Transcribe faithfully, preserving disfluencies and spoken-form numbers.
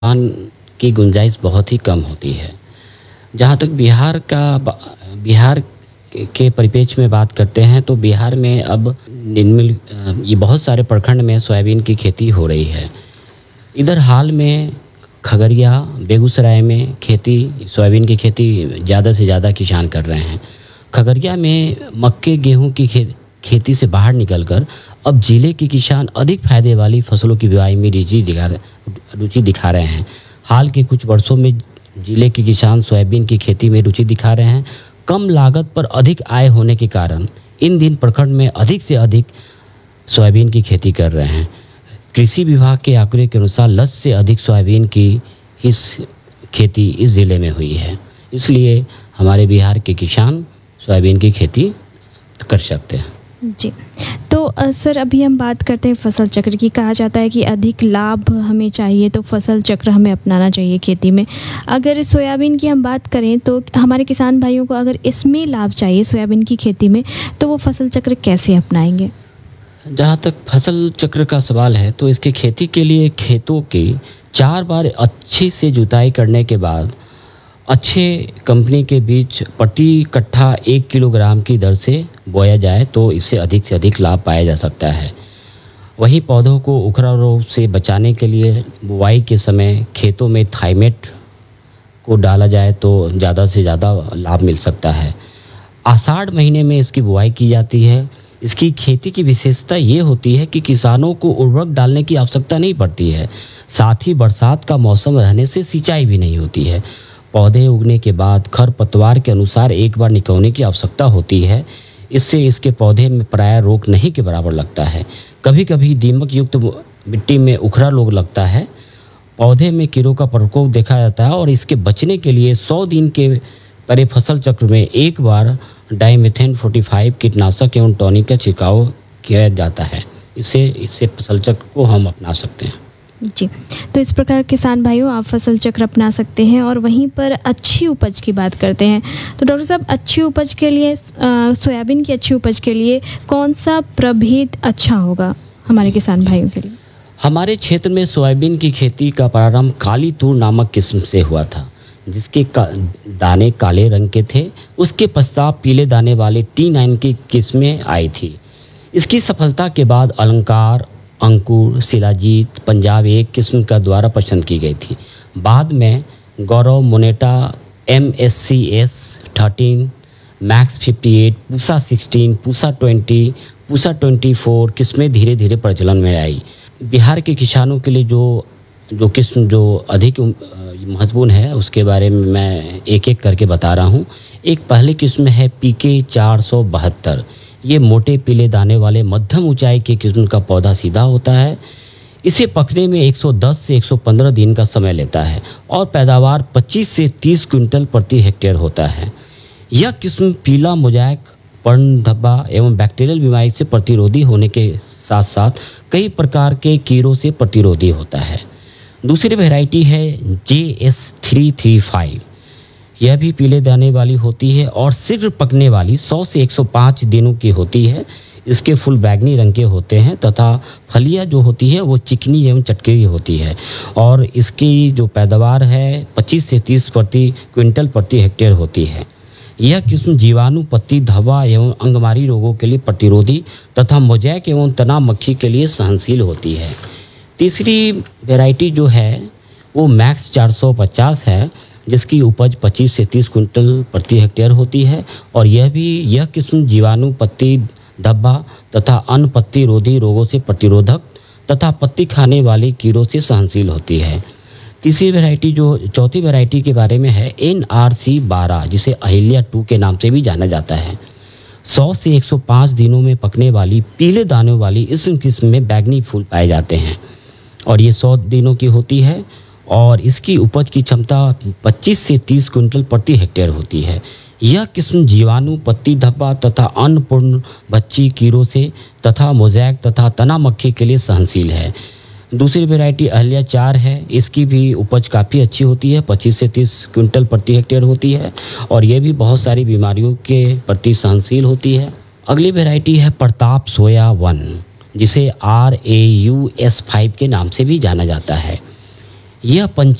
नुकसान की गुंजाइश बहुत ही कम होती है। जहाँ तक बिहार का बिहार के परिप्रेक्ष्य में बात करते हैं तो बिहार में अब निम्न ये बहुत सारे प्रखंड में सोयाबीन की खेती हो रही है। इधर हाल में खगड़िया, बेगूसराय में खेती सोयाबीन की खेती ज़्यादा से ज़्यादा किसान कर रहे हैं। खगड़िया में मक्के, गेहूं की खे, खेती से बाहर निकलकर अब जिले के किसान अधिक फायदे वाली फसलों की बुआई में रुचि दिखा रुचि दिखा रहे हैं। हाल के कुछ वर्षों में जिले के किसान सोयाबीन की खेती में रुचि दिखा रहे हैं। कम लागत पर अधिक आय होने के कारण इन दिन प्रखंड में अधिक से अधिक सोयाबीन की खेती कर रहे हैं। कृषि विभाग के आंकड़े के अनुसार लक्ष्य से अधिक सोयाबीन की इस खेती इस ज़िले में हुई है। इसलिए हमारे बिहार के किसान सोयाबीन की खेती कर सकते हैं। जी, तो अ, सर अभी हम बात करते हैं फसल चक्र की। कहा जाता है कि अधिक लाभ हमें चाहिए तो फसल चक्र हमें अपनाना चाहिए खेती में। अगर सोयाबीन की हम बात करें तो हमारे किसान भाइयों को अगर इसमें लाभ चाहिए सोयाबीन की खेती में तो वो फसल चक्र कैसे अपनाएंगे? जहाँ तक फसल चक्र का सवाल है तो इसकी खेती के लिए खेतों की चार बार अच्छी से जुताई करने के बाद अच्छे कंपनी के बीज प्रति कट्ठा एक किलोग्राम की दर से बोया जाए तो इससे अधिक से अधिक लाभ पाया जा सकता है। वहीं पौधों को उखरा रोग से बचाने के लिए बुआई के समय खेतों में थाइमेट को डाला जाए तो ज़्यादा से ज़्यादा लाभ मिल सकता है। आषाढ़ महीने में इसकी बुआई की जाती है। इसकी खेती की विशेषता ये होती है कि किसानों को उर्वरक डालने की आवश्यकता नहीं पड़ती है। साथ ही बरसात का मौसम रहने से सिंचाई भी नहीं होती है। पौधे उगने के बाद खरपतवार के अनुसार एक बार निकलने की आवश्यकता होती है। इससे इसके पौधे में प्राय रोग नहीं के बराबर लगता है। कभी कभी दीमक युक्त मिट्टी में उखरा रोग लगता है। पौधे में कीड़ों का प्रकोप देखा जाता है और इसके बचने के लिए सौ दिन के परे फसल चक्र में एक बार डाइमेथेन पैंतालीस कीटनाशक एवं टॉनिक का छिड़काव किया जाता है। इससे इससे फसल चक्र को हम अपना सकते हैं। जी, तो इस प्रकार किसान भाइयों आप फसल चक्र अपना सकते हैं। और वहीं पर अच्छी उपज की बात करते हैं तो डॉक्टर साहब अच्छी उपज के लिए सोयाबीन की अच्छी उपज के लिए कौन सा प्रभेद अच्छा होगा हमारे किसान भाइयों के लिए? हमारे क्षेत्र में सोयाबीन की खेती का प्रारंभ काली तूर नामक किस्म से हुआ था, जिसके का, दाने काले रंग के थे। उसके पश्चात पीले दाने वाले टी नाइन की किस्में आई थी। इसकी सफलता के बाद अलंकार, अंकुर, शिलाजीत, पंजाब एक किस्म का द्वारा पसंद की गई थी। बाद में गौरव, Moneta, M S C S thirteen, max fifty eight, Pusa sixteen, Pusa twenty, Pusa twenty four किस्में धीरे धीरे प्रचलन में आई। बिहार के किसानों के लिए जो जो किस्म जो अधिक महत्वपूर्ण है उसके बारे में मैं एक एक करके बता रहा हूँ। एक पहली किस्म है पी के चार सौ बहत्तर। ये मोटे पीले दाने वाले मध्यम ऊंचाई के किस्म का पौधा सीधा होता है। इसे पकने में एक सौ दस से एक सौ पंद्रह दिन का समय लेता है और पैदावार पच्चीस से तीस क्विंटल प्रति हेक्टेयर होता है। यह किस्म पीला, मोजाइक, पर्ण धब्बा एवं बैक्टीरियल बीमारी से प्रतिरोधी होने के साथ साथ कई प्रकार के कीड़ों से प्रतिरोधी होता है। दूसरी वैरायटी है जे एस थ्री थ्री फाइव। यह भी पीले दाने वाली होती है और शीघ्र पकने वाली सौ से एक सौ पाँच दिनों की होती है। इसके फूल बैगनी रंग के होते हैं तथा फलियां जो होती है वो चिकनी एवं चटकीरी होती है और इसकी जो पैदावार है पच्चीस से तीस प्रति क्विंटल प्रति हेक्टेयर होती है। यह किस्म जीवाणु, पत्ती, धब्बा एवं अंगमारी रोगों के लिए प्रतिरोधी तथा मोजैक एवं तना मक्खी के लिए सहनशील होती है। तीसरी वैरायटी जो है वो मैक्स चार सौ पचास है, जिसकी उपज पच्चीस से तीस कुंटल प्रति हेक्टेयर होती है और यह भी यह किस्म जीवाणु, पत्ती, धब्बा तथा अन्य पत्ती रोधी रोगों से प्रतिरोधक तथा पत्ती खाने वाले कीड़ों से सहनशील होती है। तीसरी वैरायटी जो चौथी वैरायटी के बारे में है एन आर सी बारह, जिसे अहिल्या टू के नाम से भी जाना जाता है। सौ से एक सौ पाँच दिनों में पकने वाली पीले दानों वाली इस किस्म में बैगनी फूल पाए जाते हैं और ये सौ दिनों की होती है और इसकी उपज की क्षमता पच्चीस से तीस क्विंटल प्रति हेक्टेयर होती है। यह किस्म जीवाणु, पत्ती, धब्बा तथा अन्य पूर्ण बच्ची कीड़ों से तथा मोजैक तथा तना मक्खी के लिए सहनशील है। दूसरी वैरायटी अहिल्या चार है। इसकी भी उपज काफ़ी अच्छी होती है, पच्चीस से तीस क्विंटल प्रति हेक्टेयर होती है और ये भी बहुत सारी बीमारियों के प्रति सहनशील होती है। अगली वैरायटी है प्रताप सोया वन, जिसे R A U S five के नाम से भी जाना जाता है। यह पंच